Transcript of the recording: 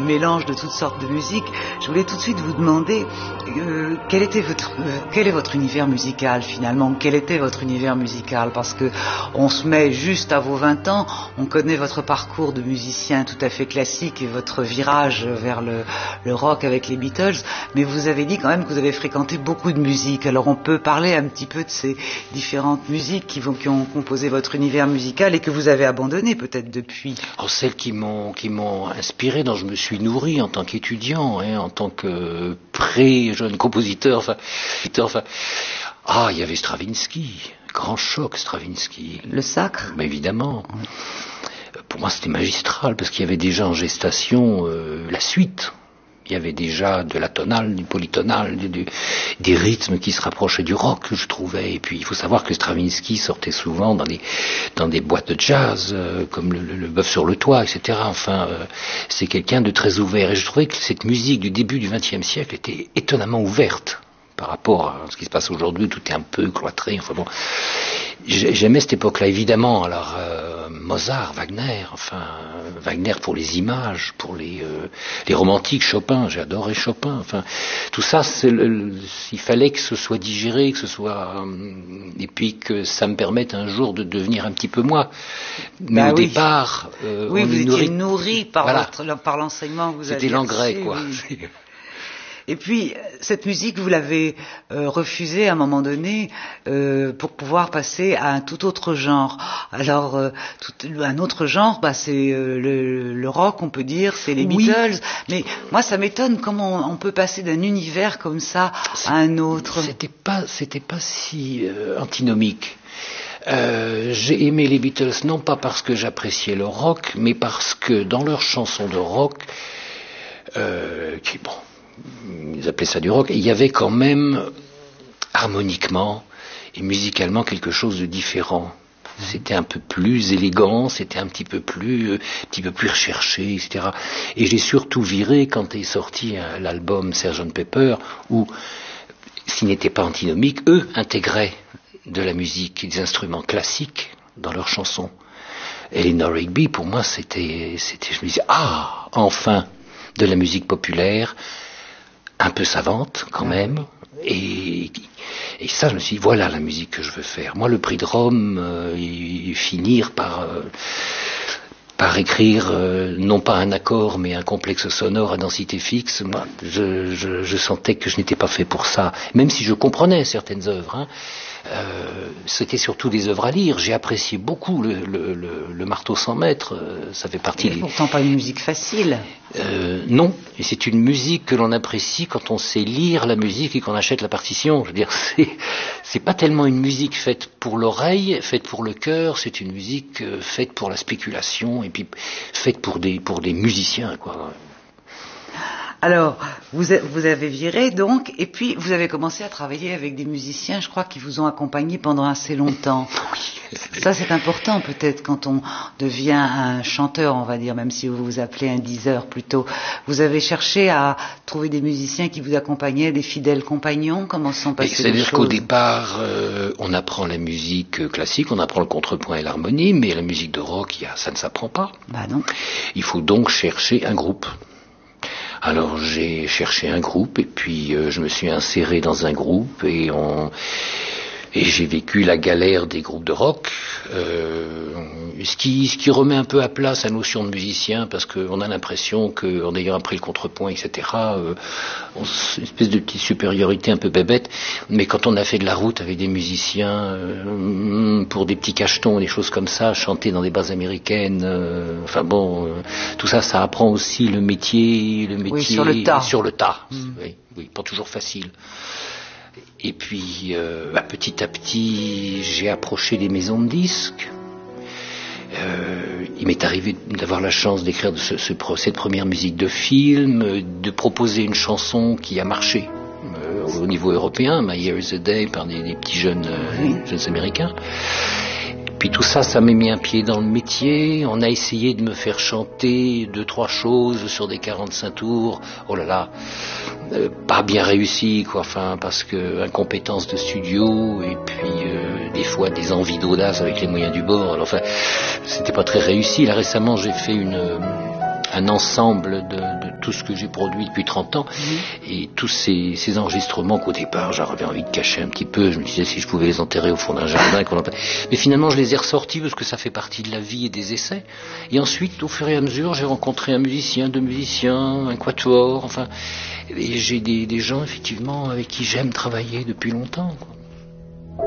mélange de toutes sortes de musiques. Je voulais tout de suite vous demander quel est votre univers musical finalement? Quel était votre univers musical? Parce que on se met juste à vos 20 ans, on connaît votre parcours de musicien tout à fait classique et votre virage vers le rock avec les Beatles, mais vous avez dit quand même que vous avez fréquenté beaucoup de musique. Alors on peut parler un petit peu de ces différentes musiques qui ont composé votre univers musical et que vous avez abandonné peut-être depuis. Alors, celles qui m'ont inspiré, dont je me suis nourri en tant qu'étudiant, en tant que jeune compositeur, il y avait Stravinsky, grand choc Stravinsky. Le Sacre. Mais évidemment. Pour moi c'était magistral parce qu'il y avait déjà en gestation la suite. Il y avait déjà de la tonale, du polytonal, des rythmes qui se rapprochaient du rock, je trouvais. Et puis, il faut savoir que Stravinsky sortait souvent dans des boîtes de jazz, comme le Bœuf sur le toit, etc. Enfin, c'est quelqu'un de très ouvert. Et je trouvais que cette musique du début du XXe siècle était étonnamment ouverte par rapport à ce qui se passe aujourd'hui. Tout est un peu cloîtré. Enfin bon, j'aimais cette époque-là, évidemment. Alors, Mozart, Wagner pour les images, pour les romantiques, Chopin, j'ai adoré Chopin. Enfin, tout ça, il fallait que ce soit digéré, et puis que ça me permette un jour de devenir un petit peu moi. Mais départ, vous étiez nourri par l'enseignement que vous aviez. C'était l'engrais, quoi. Oui. Et puis, cette musique, vous l'avez refusée à un moment donné pour pouvoir passer à un tout autre genre. Alors, un autre genre, c'est le rock, on peut dire, c'est les Beatles. Mais moi, ça m'étonne comment on peut passer d'un univers comme ça à un autre. C'était pas si antinomique. J'ai aimé les Beatles non pas parce que j'appréciais le rock, mais parce que dans leurs chansons de rock, ils appelaient ça du rock, et il y avait quand même harmoniquement et musicalement quelque chose de différent. C'était un peu plus élégant, c'était un petit peu plus recherché, etc. Et j'ai surtout viré quand est sorti l'album Sgt Pepper, où, s'il n'était pas antinomique, eux intégraient de la musique et des instruments classiques dans leurs chansons. Eleanor Rigby, pour moi, je me disais, enfin, de la musique populaire, un peu savante quand même, et ça je me suis dit, voilà la musique que je veux faire. Moi le prix de Rome, finir par écrire non pas un accord mais un complexe sonore à densité fixe, moi, je sentais que je n'étais pas fait pour ça, même si je comprenais certaines œuvres. C'était surtout des œuvres à lire. J'ai apprécié beaucoup le marteau sans maître. Ça fait partie. Pourtant pas une musique facile. Non, et c'est une musique que l'on apprécie quand on sait lire la musique et qu'on achète la partition. Je veux dire, c'est pas tellement une musique faite pour l'oreille, faite pour le cœur. C'est une musique faite pour la spéculation et puis faite pour des musiciens, quoi. Alors, vous avez viré donc, et puis vous avez commencé à travailler avec des musiciens, je crois, qui vous ont accompagné pendant assez longtemps. Ça, c'est important peut-être quand on devient un chanteur, on va dire, même si vous vous appelez un diseur plutôt. Vous avez cherché à trouver des musiciens qui vous accompagnaient, des fidèles compagnons. Comment se sont passées les choses? C'est-à-dire qu'au départ, on apprend la musique classique, on apprend le contrepoint et l'harmonie, mais la musique de rock, ça ne s'apprend pas. Non. Il faut donc chercher un groupe. Alors j'ai cherché un groupe et puis je me suis inséré dans un groupe et j'ai vécu la galère des groupes de rock, ce qui remet un peu à plat sa notion de musicien, parce qu'on a l'impression qu'en ayant appris le contrepoint, etc., une espèce de petite supériorité un peu bébête, mais quand on a fait de la route avec des musiciens pour des petits cachetons, des choses comme ça, chanter dans des bases américaines, tout ça, ça apprend aussi le métier oui, sur le tas. Oui, pas toujours facile. Et puis, petit à petit, j'ai approché des maisons de disques. Il m'est arrivé d'avoir la chance d'écrire cette première musique de film, de proposer une chanson qui a marché au niveau européen, My Year is a Day, par des petits jeunes américains. Puis tout ça, ça m'a mis un pied dans le métier. On a essayé de me faire chanter 2-3 choses sur des 45 tours. Oh là là, pas bien réussi, quoi. Parce que incompétence de studio et puis des fois des envies d'audace avec les moyens du bord. Alors, c'était pas très réussi. Là récemment, j'ai fait un ensemble de tout ce que j'ai produit depuis 30 ans. Et tous ces enregistrements qu'au départ j'avais envie de cacher un petit peu, je me disais si je pouvais les enterrer au fond d'un jardin. Mais finalement je les ai ressortis parce que ça fait partie de la vie et des essais. Et ensuite, au fur et à mesure, j'ai rencontré un musicien, deux musiciens, un quatuor, enfin, et j'ai des gens effectivement avec qui j'aime travailler depuis longtemps, quoi.